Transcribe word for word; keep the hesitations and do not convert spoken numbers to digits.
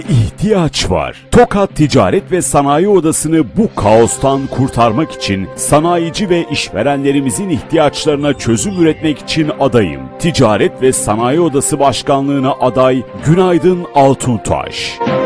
ihtiyaç var. Tokat Ticaret ve Sanayi Odası'nı bu kaostan kurtarmak için sanayici ve işverenlerimizin ihtiyaçlarına çözüm üretmek için adayım. Ticaret ve Sanayi Odası Başkanlığı'na aday Günaydın Altuntaş.